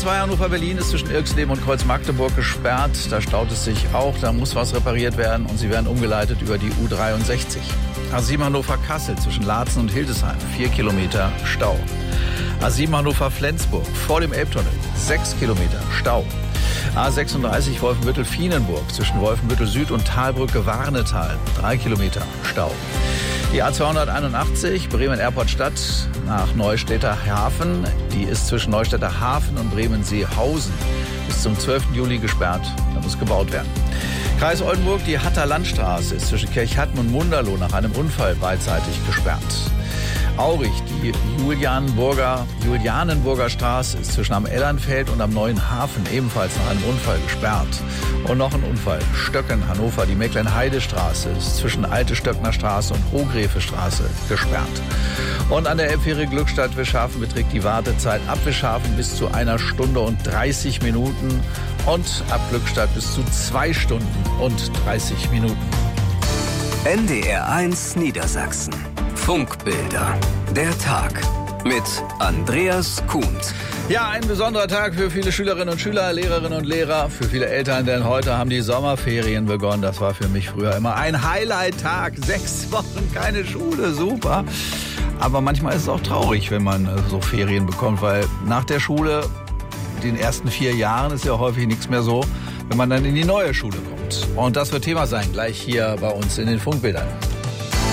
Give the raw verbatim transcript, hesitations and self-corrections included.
zwei Hannover-Berlin ist zwischen Irxleben und Kreuz-Magdeburg gesperrt. Da staut es sich auch, da muss was repariert werden und sie werden umgeleitet über die U dreiundsechzig. A sieben Hannover-Kassel zwischen Laatzen und Hildesheim, vier Kilometer Stau. A sieben Hannover-Flensburg vor dem Elbtunnel, sechs Kilometer Stau. A sechsunddreißig Wolfenbüttel-Vienenburg zwischen Wolfenbüttel Süd und Talbrücke-Warnetal, drei Kilometer Stau. Die A zweihunderteinundachtzig Bremen-Erport-Stadt nach Neustädter Hafen, die ist zwischen Neustädter Hafen und Bremen-Seehausen bis zum zwölften Juli gesperrt. Da muss gebaut werden. Kreis Oldenburg, die Hatter Landstraße ist zwischen Kirchhatten und Munderloh nach einem Unfall beidseitig gesperrt. Aurich, die Julianenburger, Julianenburger Straße ist zwischen am Ellernfeld und am Neuen Hafen ebenfalls nach einem Unfall gesperrt. Und noch ein Unfall. Stöcken, Hannover, die Mecklenheide-Straße ist zwischen Alte Stöckner Straße und Hohgräfe-Straße gesperrt. Und an der Elbfähre Glückstadt-Wischhafen beträgt die Wartezeit ab Wischhafen bis zu einer Stunde und dreißig Minuten und ab Glückstadt bis zu zwei Stunden und dreißig Minuten. N D R eins Niedersachsen. Funkbilder. Der Tag mit Andreas Kuhns. Ja, ein besonderer Tag für viele Schülerinnen und Schüler, Lehrerinnen und Lehrer, für viele Eltern, denn heute haben die Sommerferien begonnen. Das war für mich früher immer ein Highlight-Tag. Sechs Wochen keine Schule, super. Aber manchmal ist es auch traurig, wenn man so Ferien bekommt, weil nach der Schule, den ersten vier Jahren, ist ja häufig nichts mehr so, wenn man dann in die neue Schule kommt. Und das wird Thema sein, gleich hier bei uns in den Funkbildern.